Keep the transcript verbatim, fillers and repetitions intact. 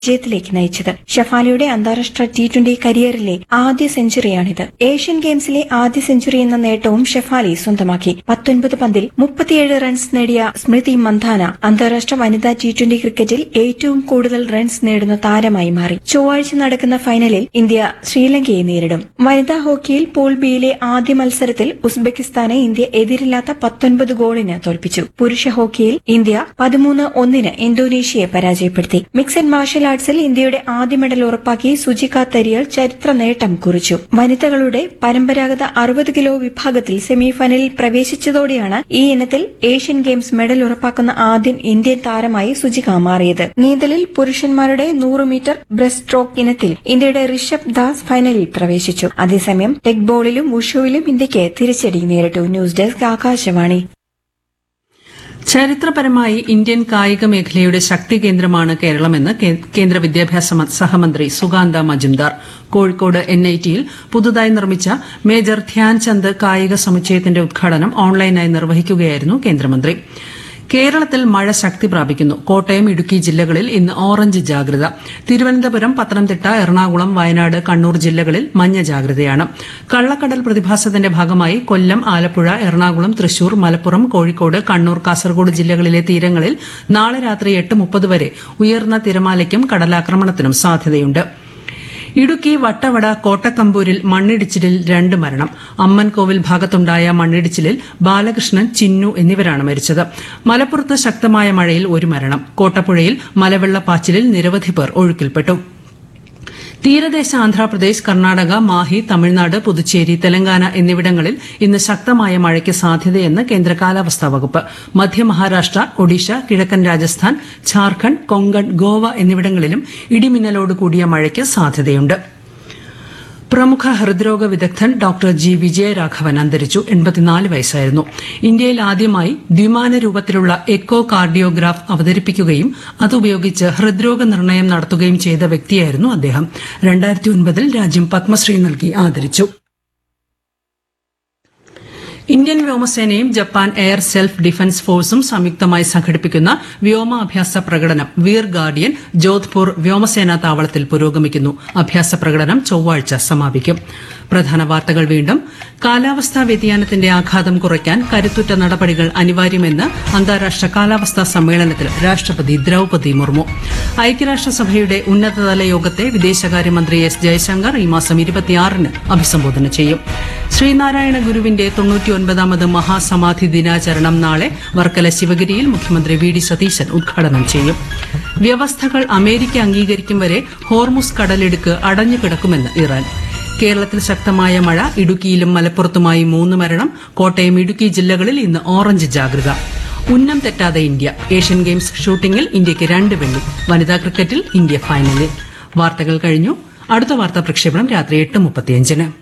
വിജയത്തിലേക്ക് നയിച്ചത്. ഷഫാലിയുടെ അന്താരാഷ്ട്ര ടി ട്വന്റി കരിയറിലെ ആദ്യ സെഞ്ചുറിയാണിത്. ഏഷ്യൻ ഗെയിംസിലെ ആദ്യ സെഞ്ചുറി എന്ന നേട്ടവും ഷഫാലി സ്വന്തമാക്കി. പത്തൊൻപത് പന്തിൽ മുപ്പത്തിയേഴ് റൺസ് നേടിയ സ്മൃതി മന്ധാന അന്താരാഷ്ട്ര വനിതാ ടി ട്വന്റി ക്രിക്കറ്റിൽ ഏറ്റവും കൂടുതൽ റൺസ് നേടുന്ന താരമായി മാറി. ചൊവ്വാഴ്ച നടക്കുന്ന ഫൈനലിൽ ഇന്ത്യ ശ്രീലങ്കയെ നേരിടും. വനിതാ ഹോക്കിയിൽ പൂൾ ബിയിലെ ആദ്യ മത്സരത്തിൽ ഉസ്ബെക്കിസ്ഥാനെ ഇന്ത്യ എതിരില്ലാത്ത പത്തൊൻപത് ഗോളിന് തോൽപ്പിച്ചു. പുരുഷ ഹോക്കിയിൽ ഇന്ത്യ പതിമൂന്ന് ഒന്നിന് ഇന്തോനേഷ്യയെ പരാജയപ്പെടുത്തി. മിക്സഡ് മാർഷൽ ആർട്സിൽ ഇന്ത്യയുടെ ആദ്യ മെഡൽ ഉറപ്പാക്കി സുജിക തരിയൽ ചരിത്ര നേട്ടം കുറിച്ചു. വനിതകളുടെ പരമ്പരാഗത അറുപത് കിലോ വിഭാഗത്തിൽ സെമിഫൈനലിൽ പ്രവേശിച്ചതോടെയാണ് ഈ ഇനത്തിൽ ഏഷ്യൻ ഗെയിംസ് മെഡൽ ഉറപ്പാക്കുന്ന ആദ്യ ഇന്ത്യൻ താരമായി സുജിക മാറിയത്. നീന്തലിൽ പുരുഷന്മാരുടെ നൂറ് മീറ്റർ ബ്രസ്റ്റ് സ്ട്രോക്ക് ഇനത്തിൽ ഇന്ത്യയുടെ ഋഷഭ് ദാസ് ഫൈനലിൽ പ്രവേശിച്ചു. അതേസമയം ടെക് ബോളിലും വുഷുവിലും ഇന്ത്യയ്ക്ക് തിരിച്ചടി നേരിട്ടു. News desk Akashvani. ചരിത്രപരമായി ഇന്ത്യൻ കായിക മേഖലയുടെ ശക്തി കേന്ദ്രമാണ് കേരളമെന്ന് കേന്ദ്ര വിദ്യാഭ്യാസ സഹമന്ത്രി സുകാന്ത മജുംദാർ. കോഴിക്കോട് എൻ ഐ ടിയിൽ പുതുതായി നിർമ്മിച്ച മേജർ ധ്യാൻചന്ദ് കായിക സമുച്ചയത്തിന്റെ ഉദ്ഘാടനം ഓൺലൈനായി നിർവഹിക്കുകയായിരുന്നു കേന്ദ്രമന്ത്രി. കേരളത്തിൽ മഴ ശക്തി പ്രാപിക്കുന്നു. കോട്ടയം, ഇടുക്കി ജില്ലകളിൽ ഇന്ന് ഓറഞ്ച് ജാഗ്രത. തിരുവനന്തപുരം, പത്തനംതിട്ട, എറണാകുളം, വയനാട്, കണ്ണൂർ ജില്ലകളിൽ മഞ്ഞ ജാഗ്രതയാണ്. കള്ളക്കടൽ പ്രതിഭാസത്തിന്റെ ഭാഗമായി കൊല്ലം, ആലപ്പുഴ, എറണാകുളം, തൃശൂർ, മലപ്പുറം, കോഴിക്കോട്, കണ്ണൂർ, കാസർഗോഡ് ജില്ലകളിലെ തീരങ്ങളിൽ നാളെ രാത്രി എട്ട് മുപ്പത് വരെ ഉയർന്ന തിരമാലയ്ക്കും കടലാക്രമണത്തിനും സാധ്യതയുണ്ട്. ഇടുക്കി വട്ടവട കോട്ടക്കമ്പൂരിൽ മണ്ണിടിച്ചിലിൽ രണ്ട് മരണം. അമ്മൻകോവിൽ ഭാഗത്തുണ്ടായ മണ്ണിടിച്ചിലിൽ ബാലകൃഷ്ണൻ, ചിന്നു എന്നിവരാണ് മരിച്ചത്. മലപ്പുറത്ത് ശക്തമായ മഴയിൽ ഒരു മരണം. കോട്ടപ്പുഴയിൽ മലവെള്ളപ്പാച്ചിലിൽ നിരവധി പേർ ഒഴുക്കിൽപ്പെട്ടു. തീരദേശ ആന്ധ്രാപ്രദേശ്, കർണാടക, മാഹി, തമിഴ്നാട്, പുതുച്ചേരി, തെലങ്കാന എന്നിവിടങ്ങളിൽ ഇന്ന് ശക്തമായ മഴയ്ക്ക് സാധ്യതയെന്ന് കേന്ദ്ര കാലാവസ്ഥാ വകുപ്പ്. മധ്യ മഹാരാഷ്ട്ര, ഒഡീഷ, കിഴക്കൻ രാജസ്ഥാൻ, ഝാർഖണ്ഡ്, കൊങ്കൺ, ഗോവ എന്നിവിടങ്ങളിലും ഇടിമിന്നലോട് കൂടിയ മഴയ്ക്ക് സാധ്യതയുണ്ട്. പ്രമുഖ ഹൃദ്രോഗ വിദഗ്ധൻ ഡോക്ടർ ജി വിജയരാഘവൻ അന്തരിച്ചു. എൺപത്തിനാല് വയസ്സായിരുന്നു. ഇന്ത്യയിൽ ആദ്യമായി ദ്വിമാന രൂപത്തിലുള്ള എക്കോ കാർഡിയോഗ്രാഫ് അവതരിപ്പിക്കുകയും അതുപയോഗിച്ച് ഹൃദ്രോഗ നിർണയം നടത്തുകയും ചെയ്ത വ്യക്തിയായിരുന്നു അദ്ദേഹം. രണ്ടായിരത്തി ഒൻപതിൽ രാജ്യം പത്മശ്രീ നൽകി ആദരിച്ചു. Indian വ്യോമസേനയും Japan air self defence ഫോഴ്സും സംയുക്തമായി സംഘടിപ്പിക്കുന്ന വ്യോമാഭ്യാസ പ്രകടനം വീർ ഗാർഡിയൻ ജോധ്പൂർ വ്യോമസേനാ താവളത്തിൽ പുരോഗമിക്കുന്നു. അഭ്യാസ പ്രകടനം ചൊവ്വാഴ്ച സമാപിക്കും. പ്രധാന വാർത്തകൾ വീണ്ടും. കാലാവസ്ഥാ വ്യതിയാനത്തിന്റെ ആഘാതം കുറയ്ക്കാൻ കരുത്തുറ്റ നടപടികൾ അനിവാര്യമെന്ന് അന്താരാഷ്ട്ര കാലാവസ്ഥാ സമ്മേളനത്തിൽ രാഷ്ട്രപതി ദ്രൌപദി മുർമു. ഐക്യരാഷ്ട്രസഭയുടെ ഉന്നതതല യോഗത്തെ വിദേശകാര്യമന്ത്രി എസ് ജയശങ്കർ ഈ മാസം ഇരുപത്തിയാറിന് അഭിസംബോധന ചെയ്യും. ശ്രീനാരായണ ഗുരുവിന്റെ തൊണ്ണൂറ്റിയൊൻപതാമത് മഹാസമാധി ദിനാചരണം നാളെ വർക്കല ശിവഗിരിയിൽ മുഖ്യമന്ത്രി വി ഡി സതീശൻ ഉദ്ഘാടനം ചെയ്യും. വ്യവസ്ഥകൾ അമേരിക്ക അംഗീകരിക്കും വരെ ഹോർമുസ് കടലിടുക്ക് അടഞ്ഞുകിടക്കുമെന്ന് ഇറാൻ. കേരളത്തിൽ ശക്തമായ മഴ. ഇടുക്കിയിലും മലപ്പുറത്തുമായി മൂന്ന് മരണം. കോട്ടയം, ഇടുക്കി ജില്ലകളിൽ ഇന്ന് ഓറഞ്ച് ജാഗ്രത. ഉന്നം തെറ്റാതെ ഇന്ത്യ. ഏഷ്യൻ ഗെയിംസ് ഷൂട്ടിംഗിൽ ഇന്ത്യയ്ക്ക് രണ്ട് വെള്ളി. വനിതാ ക്രിക്കറ്റിൽ ഇന്ത്യ ഫൈനലിൽ. വാർത്തകൾ കഴിഞ്ഞു. അടുത്ത വാർത്താ പ്രക്ഷേപണം രാത്രി എട്ട് മുപ്പത്തിയഞ്ചിന്.